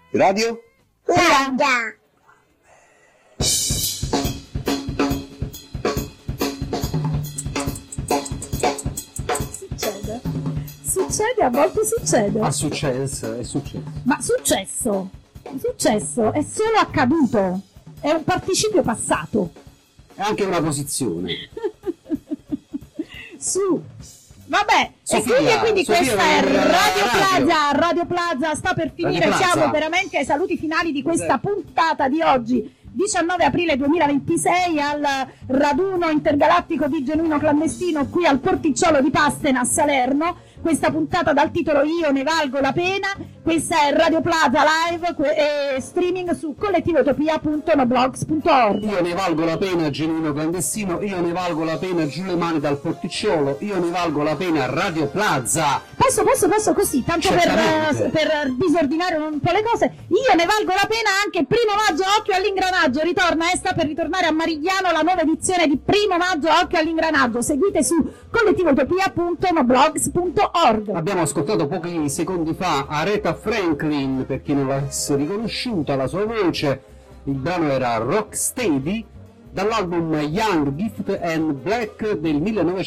Radio Plaza. Succede, a volte succede. è successo. Ma successo è solo accaduto, è un participio passato. È anche una posizione. Su. Vabbè, Sofia, e quindi Sofia, questa è radio. Radio Plaza sta per finire, Radio Plaza. siamo veramente ai saluti finali di questa puntata di oggi, 19 aprile 2026, al raduno intergalattico di Genuino Clandestino qui al Porticciolo di Pastena a Salerno. Questa puntata dal titolo Io ne valgo la pena. Questa è Radio Plaza live e streaming su collettivotopia.noblogs.org. Io ne valgo la pena Genuino Clandestino, io ne valgo la pena Giù le mani dal Porticciolo, io ne valgo la pena Radio Plaza. Posso così, tanto per disordinare un po' le cose. Io ne valgo la pena anche Primo Maggio, occhio all'ingranaggio. Sta per ritornare a Marigliano la nuova edizione di Primo Maggio, occhio all'ingranaggio. Seguite su collettivotopia.noblogs.org. Abbiamo ascoltato pochi secondi fa Aretha Franklin, per chi non l'avesse riconosciuta la sua voce. Il brano era Rocksteady dall'album Young, Gift and Black del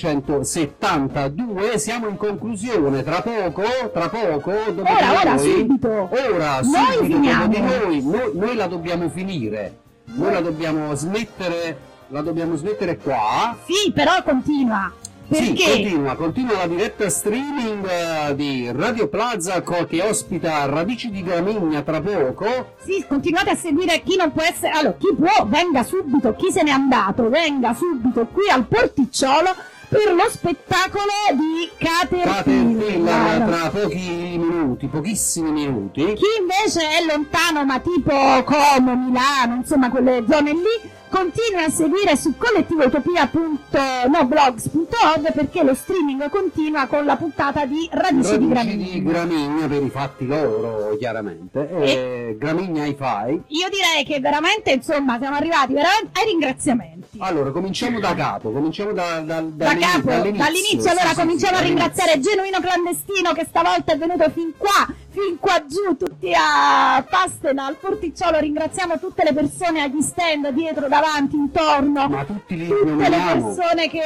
1972. Siamo in conclusione, tra poco dopo ora subito noi finiamo. Noi la dobbiamo finire, noi la dobbiamo smettere qua. Sì, però continua. Perché? Sì, continua la diretta streaming di Radio Plaza che ospita Radici di Gramigna tra poco. Sì, continuate a seguire chi non può essere. Allora, chi può venga subito, chi se n'è andato venga subito qui al Porticciolo per lo spettacolo di Caterpillar tra pochissimi minuti. Chi invece è lontano, ma tipo Como, Milano, insomma quelle zone lì, continui a seguire su collettivotopia.noblogs.org perché lo streaming continua con la puntata di Radici di Gramigna per i fatti loro, chiaramente. Gramigna hi-fi. Io direi che veramente, insomma, siamo arrivati veramente ai ringraziamenti. Allora, cominciamo da capo, dall'inizio. Allora cominciamo a ringraziare Genuino Clandestino che stavolta è venuto fin qua giù, tutti a Pastena, al Porticciolo. Ringraziamo tutte le persone agli stand, dietro, davanti, intorno. Ma tutte le persone che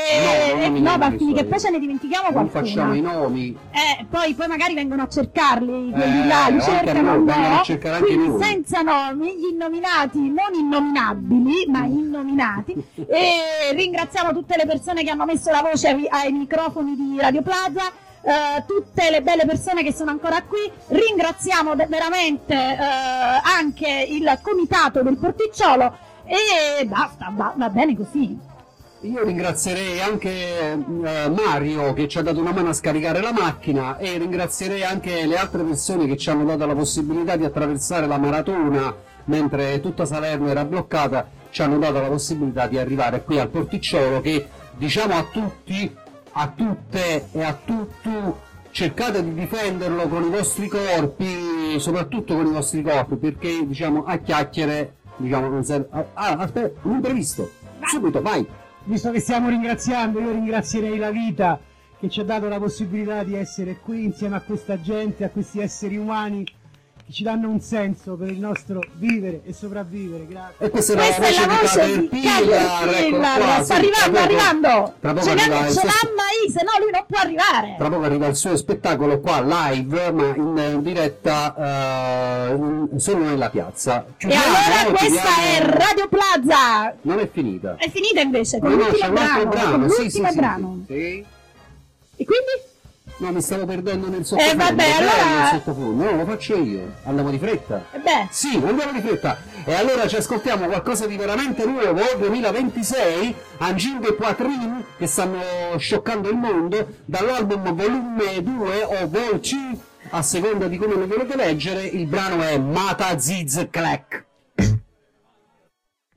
che poi ce ne dimentichiamo qualcuno. Non facciamo i nomi. Poi magari vengono a cercarli, quelli là, li cercano quindi senza nomi, gli innominati, non innominabili, ma innominati. E ringraziamo tutte le persone che hanno messo la voce ai microfoni di Radio Plaza. Tutte le belle persone che sono ancora qui, ringraziamo veramente anche il comitato del Porticciolo e basta, va bene così. Io ringrazierei anche Mario che ci ha dato una mano a scaricare la macchina e ringrazierei anche le altre persone che ci hanno dato la possibilità di attraversare la maratona mentre tutta Salerno era bloccata, ci hanno dato la possibilità di arrivare qui al Porticciolo che diciamo a tutti, a tutte e a tutti, cercate di difenderlo con i vostri corpi, soprattutto con i vostri corpi, perché diciamo a chiacchiere non serve. Aspetta, un imprevisto, subito, vai. Visto che stiamo ringraziando, io ringrazierei la vita che ci ha dato la possibilità di essere qui insieme a questa gente, a questi esseri umani che ci danno un senso per il nostro vivere e sopravvivere. Grazie. E questa è la voce di Caterpillar. Sta arrivando. Tra poco ce arriva l'ha se no lui non può arrivare. Tra poco arriva il suo spettacolo qua live, ma in diretta solo nella piazza. Allora questa è Radio Plaza. Non è finita. È finita invece con l'ultimo brano. Sì. E quindi? No, mi stavo perdendo nel sottofondo. Vabbè, allora... No, lo faccio io. Andiamo di fretta. Sì, andiamo di fretta. E allora ci ascoltiamo qualcosa di veramente nuovo, 2026, Angine de Poitrine, che stanno scioccando il mondo, dall'album Volume 2 o Vol C, a seconda di come lo volete leggere. Il brano è Mata Ziz Clack.